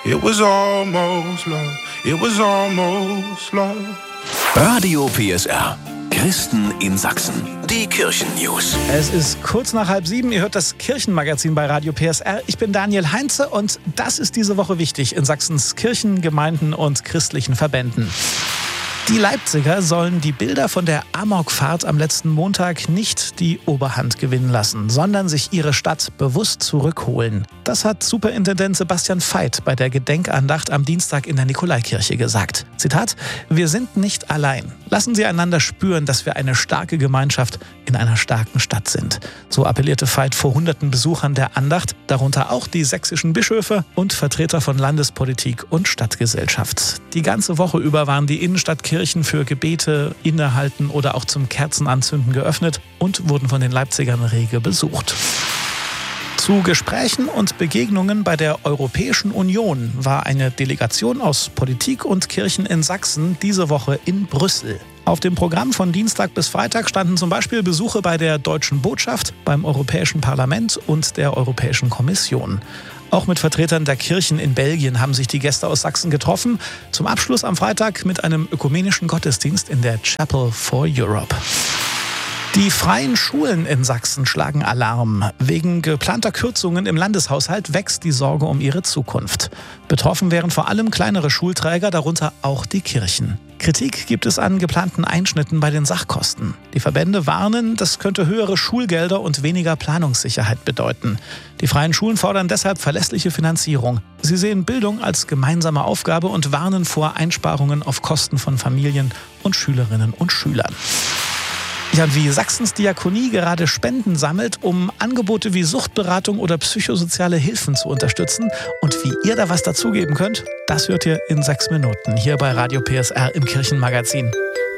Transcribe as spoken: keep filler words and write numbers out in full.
It was almost love. It was almost love. Radio P S R. Christen in Sachsen. Die Kirchen-News. Es ist kurz nach halb sieben. Ihr hört das Kirchenmagazin bei Radio P S R. Ich bin Daniel Heinze und das ist diese Woche wichtig in Sachsens Kirchen, Gemeinden und christlichen Verbänden. Die Leipziger sollen die Bilder von der Amokfahrt am letzten Montag nicht die Oberhand gewinnen lassen, sondern sich ihre Stadt bewusst zurückholen. Das hat Superintendent Sebastian Veit bei der Gedenkandacht am Dienstag in der Nikolaikirche gesagt. Zitat: Wir sind nicht allein. Lassen Sie einander spüren, dass wir eine starke Gemeinschaft in einer starken Stadt sind. So appellierte Veit vor hunderten Besuchern der Andacht, darunter auch die sächsischen Bischöfe und Vertreter von Landespolitik und Stadtgesellschaft. Die ganze Woche über waren die Innenstadtkirchen für Gebete, Innehalten oder auch zum Kerzenanzünden geöffnet und wurden von den Leipzigern rege besucht. Zu Gesprächen und Begegnungen bei der Europäischen Union war eine Delegation aus Politik und Kirchen in Sachsen diese Woche in Brüssel. Auf dem Programm von Dienstag bis Freitag standen zum Beispiel Besuche bei der Deutschen Botschaft, beim Europäischen Parlament und der Europäischen Kommission. Auch mit Vertretern der Kirchen in Belgien haben sich die Gäste aus Sachsen getroffen. Zum Abschluss am Freitag mit einem ökumenischen Gottesdienst in der Chapel for Europe. Die freien Schulen in Sachsen schlagen Alarm. Wegen geplanter Kürzungen im Landeshaushalt wächst die Sorge um ihre Zukunft. Betroffen wären vor allem kleinere Schulträger, darunter auch die Kirchen. Kritik gibt es an geplanten Einschnitten bei den Sachkosten. Die Verbände warnen, das könnte höhere Schulgelder und weniger Planungssicherheit bedeuten. Die freien Schulen fordern deshalb verlässliche Finanzierung. Sie sehen Bildung als gemeinsame Aufgabe und warnen vor Einsparungen auf Kosten von Familien und Schülerinnen und Schülern. Ja, und wie Sachsens Diakonie gerade Spenden sammelt, um Angebote wie Suchtberatung oder psychosoziale Hilfen zu unterstützen und wie ihr da was dazugeben könnt, das hört ihr in sechs Minuten hier bei Radio P S R im Kirchenmagazin.